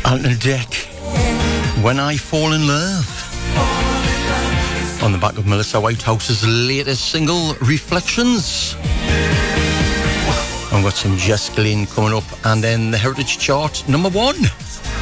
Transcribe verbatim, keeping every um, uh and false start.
Anton Deck, When I Fall in Love, on the back of Melissa Whitehouse's latest single, Reflections. I've got some Jess Glynne coming up, and then the Heritage Chart number one.